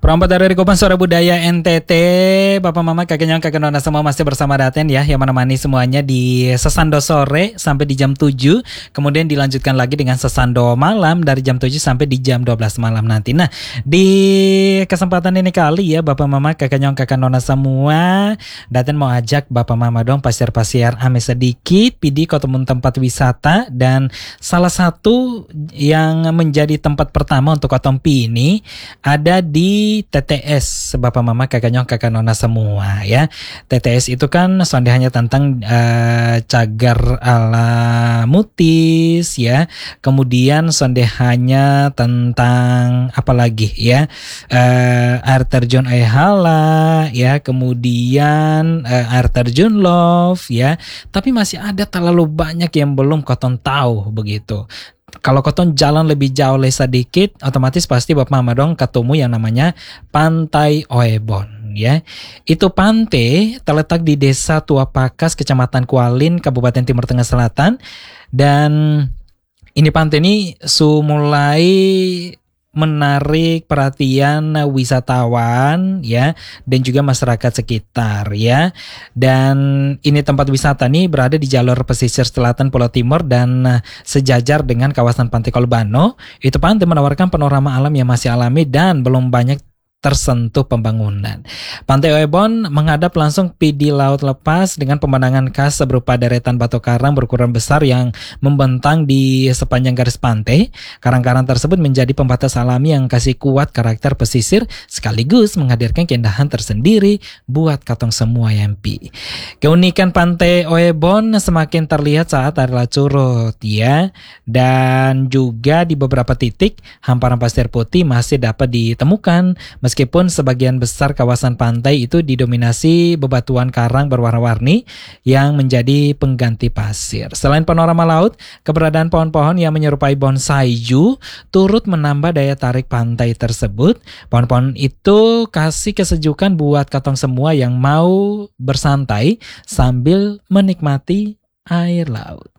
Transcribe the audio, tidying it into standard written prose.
Perompak dari Rikupan Suara Budaya NTT, Bapak Mama, kakek nyong, kakek nona semua masih bersama Daten ya, yang menemani semuanya di Sesando sore sampai di jam 7. Kemudian dilanjutkan lagi dengan Sesando malam dari jam 7 sampai di jam 12 malam nanti. Nah, di kesempatan ini kali ya Bapak Mama, kakek nyong, kakek nona semua, Daten mau ajak Bapak Mama dong pasir-pasir ame sedikit, pidi kotemun tempat wisata, dan salah satu yang menjadi tempat pertama untuk Otompi ini ada di TTS, Bapak Mama, kakak nyong, kakak nona semua ya. TTS itu kan sonde hanya tentang cagar ala mutis ya. Kemudian sonde hanya tentang apa lagi ya? Air terjun Ayhala ya. Kemudian air terjun Love ya. Tapi masih ada terlalu banyak yang belum koton tahu begitu. Kalau koton jalan lebih jauh sedikit, otomatis pasti Bapak Mama dong ketemu yang namanya Pantai Oebon ya. Itu pantai terletak di Desa Tua Pakas, Kecamatan Kualin, Kabupaten Timur Tengah Selatan. Dan ini pantai ini mulai menarik perhatian wisatawan ya, dan juga masyarakat sekitar ya. Dan ini tempat wisata nih berada di jalur pesisir selatan Pulau Timur dan sejajar dengan kawasan Pantai Kolbano. Itu pantai menawarkan panorama alam yang masih alami dan belum banyak tersentuh pembangunan. Pantai Oebon menghadap langsung di laut lepas dengan pemandangan khas berupa deretan batu karang berukuran besar yang membentang di sepanjang garis pantai. Karang-karang tersebut menjadi pembatas alami yang kasih kuat karakter pesisir sekaligus menghadirkan keindahan tersendiri buat katong semua YMP. Keunikan Pantai Oebon semakin terlihat saat air laut surut ya, dan juga di beberapa titik hamparan pasir putih masih dapat ditemukan. Meskipun sebagian besar kawasan pantai itu didominasi bebatuan karang berwarna-warni yang menjadi pengganti pasir. Selain panorama laut, keberadaan pohon-pohon yang menyerupai bonsai turut menambah daya tarik pantai tersebut. Pohon-pohon itu kasih kesejukan buat katong semua yang mau bersantai sambil menikmati air laut.